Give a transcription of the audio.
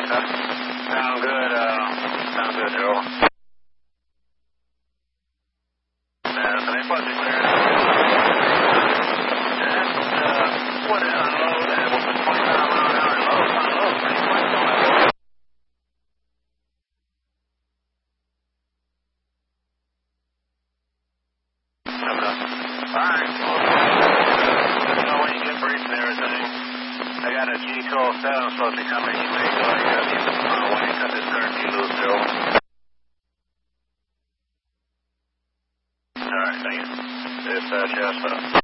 Delta. Sound good, Joe. They supposed to clear. What is unload? It was a 25-mile-an-hour unload pretty quick on that boat. Alright. Let me know when you get briefed and everything. I got a G-12-7 supposed to be coming. You may go ahead when you cut this curfew loose, Joe. Alright, thank you. Dispatch, yes,